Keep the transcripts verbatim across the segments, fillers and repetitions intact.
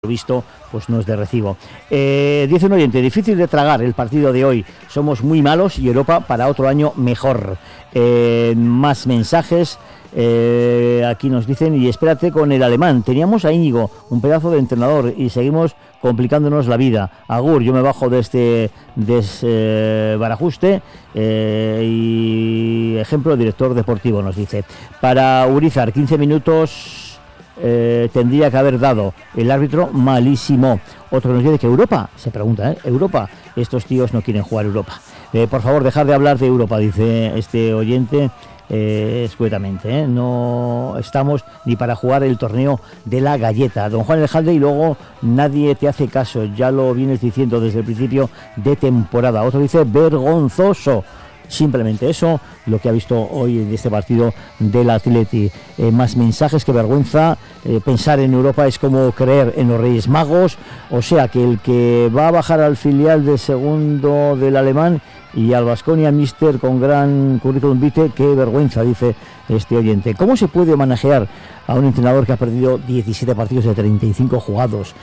visto, pues no es de recibo. Eh, dice un oyente, difícil de tragar el partido de hoy, somos muy malos y Europa para otro año mejor. Eh, más mensajes, eh, aquí nos dicen, y espérate con el alemán, teníamos a Íñigo, un pedazo de entrenador, y seguimos complicándonos la vida. Agur, yo me bajo de este desbarajuste, eh, y ejemplo, director deportivo, nos dice. Para Urizar, quince minutos... Eh, tendría que haber dado el árbitro malísimo. Otro nos dice que Europa, se pregunta, ¿eh? Europa, estos tíos no quieren jugar Europa. Eh, por favor, dejar de hablar de Europa, dice este oyente eh, escuetamente, ¿eh? No estamos ni para jugar el torneo de la galleta. Don Juan Elejalde, y luego nadie te hace caso, ya lo vienes diciendo desde el principio de temporada. Otro dice vergonzoso. Simplemente eso, lo que ha visto hoy en este partido del Atleti. Eh, más mensajes, que vergüenza. Eh, pensar en Europa es como creer en los Reyes Magos. O sea que el que va a bajar al filial de segundo del alemán y al Baskonia míster con gran currículum vitae, qué vergüenza, dice este oyente. ¿Cómo se puede manejar a un entrenador que ha perdido diecisiete partidos de treinta y cinco jugados?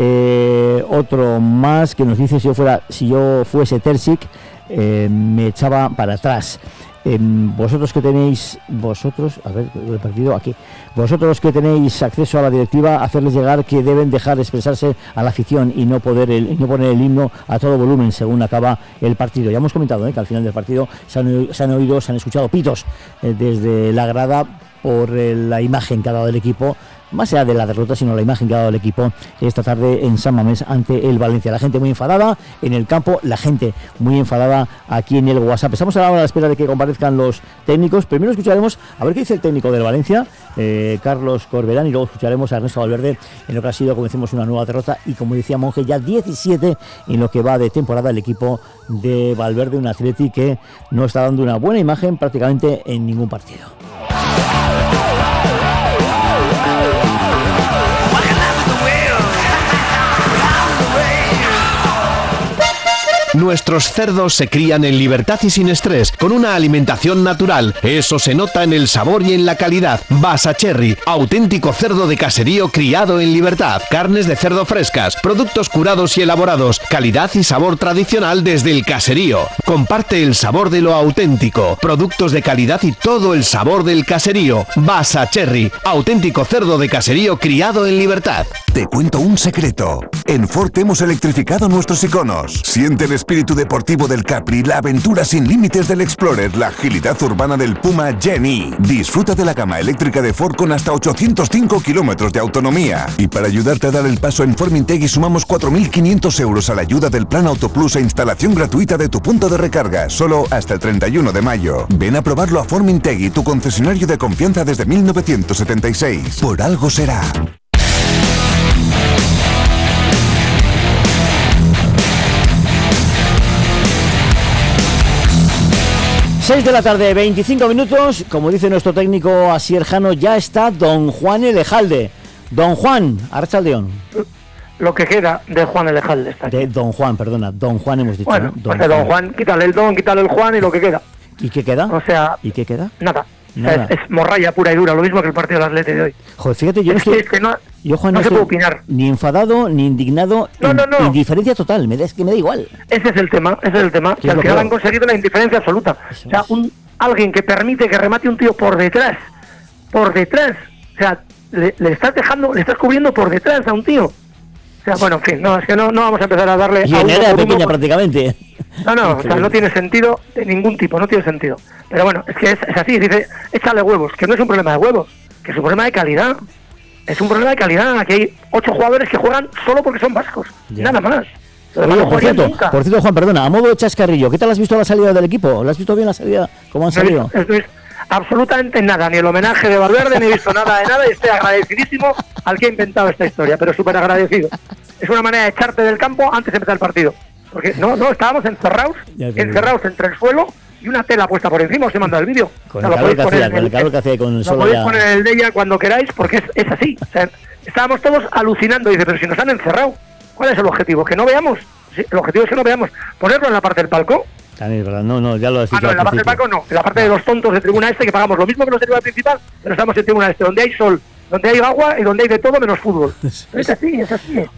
Eh, otro más que nos dice, si yo fuera, si yo fuese Terzic, Eh, me echaba para atrás. Eh, vosotros que tenéis, vosotros, a ver, el partido aquí, vosotros que tenéis acceso a la directiva, hacerles llegar que deben dejar expresarse a la afición y no poder el, no poner el himno a todo volumen según acaba el partido. Ya hemos comentado eh, que al final del partido se han, se han oído, se han escuchado pitos eh, desde la grada por eh, la imagen que ha dado el equipo, más allá de la derrota, sino la imagen que ha dado el equipo esta tarde en San Mamés ante el Valencia. La gente muy enfadada en el campo, la gente muy enfadada aquí en el WhatsApp. Estamos ahora a la espera de que comparezcan los técnicos. Primero escucharemos a ver qué dice el técnico del Valencia, eh, Carlos Corberán, y luego escucharemos a Ernesto Valverde en lo que ha sido, como decimos, una nueva derrota, y como decía Monge, ya diecisiete en lo que va de temporada el equipo de Valverde, un Atleti que no está dando una buena imagen prácticamente en ningún partido. Nuestros cerdos se crían en libertad y sin estrés, con una alimentación natural. Eso se nota en el sabor y en la calidad. Basa Cherry, auténtico cerdo de caserío criado en libertad. Carnes de cerdo frescas, productos curados y elaborados, calidad y sabor tradicional desde el caserío. Comparte el sabor de lo auténtico. Productos de calidad y todo el sabor del caserío. Basa Cherry, auténtico cerdo de caserío criado en libertad. Te cuento un secreto. En Ford hemos electrificado nuestros iconos. Siente el espíritu deportivo del Capri, la aventura sin límites del Explorer, la agilidad urbana del Puma Gen-E. Disfruta de la gama eléctrica de Ford con hasta ochocientos cinco kilómetros de autonomía. Y para ayudarte a dar el paso, en Formintegui sumamos cuatro mil quinientos euros a la ayuda del Plan Auto Plus e instalación gratuita de tu punto de recarga, solo hasta el treinta y uno de mayo. Ven a probarlo a Formintegui, tu concesionario de confianza desde mil novecientos setenta y seis. Por algo será. seis de la tarde, veinticinco minutos. Como dice nuestro técnico Asier Jano, ya está don Juan Elejalde. Don Juan, arrachaldeón. Lo que queda de Juan Elejalde está aquí. De don Juan, perdona, don Juan hemos dicho. Bueno, ¿no? Don, pues don Juan, quítale el don, quítale el Juan y lo que queda. ¿Y qué queda? O sea, ¿Y qué queda? Nada. Nada. O sea, es, es morralla pura y dura, lo mismo que el partido del Atleti de hoy. Joder, fíjate, yo es no estoy... Que, es que no, yo, Juan, no, no se estoy puede opinar. Ni enfadado, ni indignado, no, no, no. indiferencia total, me da, es que me da igual. Ese es el tema, ese es el tema. Que al final han conseguido la indiferencia absoluta. Eso o sea, un, alguien que permite que remate un tío por detrás, por detrás, o sea, le, le estás dejando, le estás cubriendo por detrás a un tío. O sea, bueno, en fin, no, es que no, no vamos a empezar a darle... Y a en edad pequeña uno, prácticamente. No, no, o sea, no tiene sentido de ningún tipo, no tiene sentido. Pero bueno, es que es, es así, dice, échale huevos, que no es un problema de huevos, que es un problema de calidad. Es un problema de calidad. Aquí hay ocho jugadores que juegan solo porque son vascos, ya. Nada más. Oye, no por, cierto, por cierto, Juan, perdona, a modo de chascarrillo, ¿qué tal has visto la salida del equipo? ¿La has visto bien la salida? ¿Cómo han salido? No, no, absolutamente nada, ni el homenaje de Valverde, ni he visto nada de nada, y estoy agradecidísimo al que ha inventado esta historia, pero súper agradecido. Es una manera de echarte del campo antes de empezar el partido. Porque no, no, estábamos encerrados, encerrados entre el suelo y una tela puesta por encima. Os he mandado el vídeo. Con el calor que hacía, con el calor que hacía con el sol. Lo podéis poner en el de ella cuando queráis, porque es, es así. O sea, estábamos todos alucinando. Dice, pero si nos han encerrado, ¿cuál es el objetivo? ¿Que no veamos? Sí, el objetivo es que no veamos. Ponerlo en la parte del palco. También, ¿verdad? No, no, ya lo has dicho. Ah, no, en la parte del palco no. En la parte de los tontos de tribuna este, que pagamos lo mismo que los de tribuna principal, pero estamos en tribuna este, donde hay sol donde hay agua y donde hay de todo menos fútbol. Es así, es así.